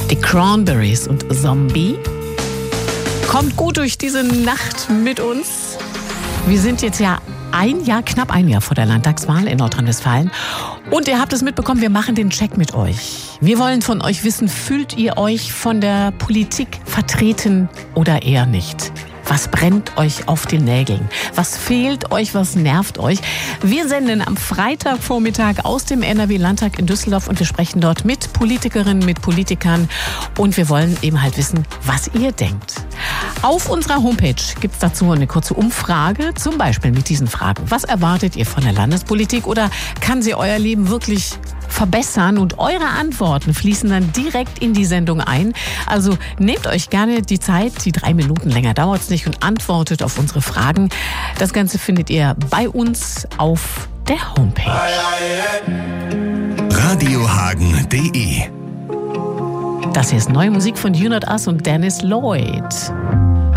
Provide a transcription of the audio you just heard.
Die Cranberries und Zombie. Kommt gut durch diese Nacht mit uns. Wir sind jetzt ja knapp ein Jahr vor der Landtagswahl in Nordrhein-Westfalen. Und ihr habt es mitbekommen, wir machen den Check mit euch. Wir wollen von euch wissen, fühlt ihr euch von der Politik vertreten oder eher nicht? Was brennt euch auf den Nägeln? Was fehlt euch? Was nervt euch? Wir senden am Freitagvormittag aus dem NRW-Landtag in Düsseldorf und wir sprechen dort mit Politikerinnen, mit Politikern und wir wollen eben halt wissen, was ihr denkt. Auf unserer Homepage gibt es dazu eine kurze Umfrage, zum Beispiel mit diesen Fragen. Was erwartet ihr von der Landespolitik oder kann sie euer Leben wirklich verbessern? Und eure Antworten fließen dann direkt in die Sendung ein. Also nehmt euch gerne die Zeit, die 3 Minuten länger dauert es nicht und antwortet auf unsere Fragen. Das Ganze findet ihr bei uns auf der Homepage. Radiohagen.de. Das hier ist neue Musik von You Not Us und Dennis Lloyd.